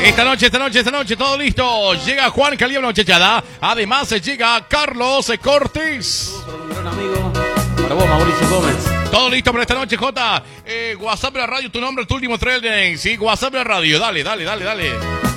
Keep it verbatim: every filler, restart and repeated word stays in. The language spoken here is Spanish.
Esta noche, esta noche, esta noche, todo listo. Llega Juan Caliabra Muchachada. Además, llega Carlos Cortés. Un gran amigo. Para vos, Mauricio Gómez. Todo listo para esta noche, Jota. Eh, WhatsApp de la radio, tu nombre, tu último trailer. Sí, WhatsApp de la radio. Dale, dale, dale, dale.